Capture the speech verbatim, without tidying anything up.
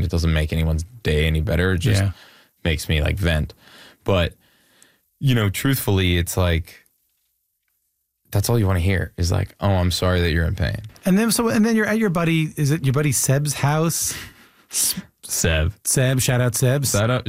It doesn't make anyone's day any better. It just Yeah. makes me like vent. But, you know, truthfully, it's like, that's all you want to hear is like, oh, I'm sorry that you're in pain. And then, so, and then you're at your buddy, is it your buddy Seb's house? Seb. Seb, shout out Seb's. Shout out,